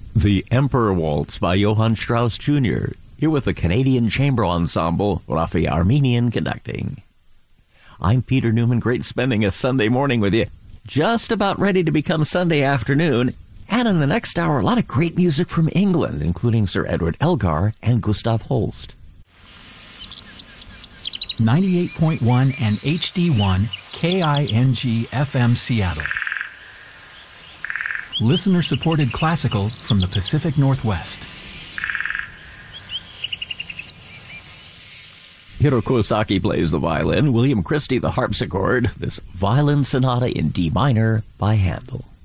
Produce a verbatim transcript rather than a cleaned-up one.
The Emperor Waltz by Johann Strauss Junior Here with the Canadian Chamber Ensemble, Rafi Armenian conducting. I'm Peter Newman. Great spending a Sunday morning with you. Just about ready to become Sunday afternoon. And in the next hour, a lot of great music from England, including Sir Edward Elgar and Gustav Holst. ninety-eight point one and H D one K I N G F M Seattle. Listener-supported classical from the Pacific Northwest. Hiro Kosaki plays the violin, William Christie the harpsichord, this violin sonata in D minor by Handel.